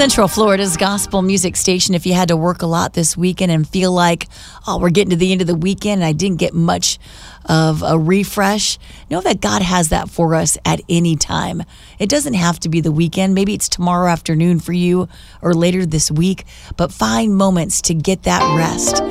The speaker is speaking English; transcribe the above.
Central Florida's gospel music station. If you had to work a lot this weekend and feel like, oh, we're getting to the end of the weekend and I didn't get much of a refresh, know that God has that for us at any time. It doesn't have to be the weekend. Maybe it's tomorrow afternoon for you or later this week, but find moments to get that rest.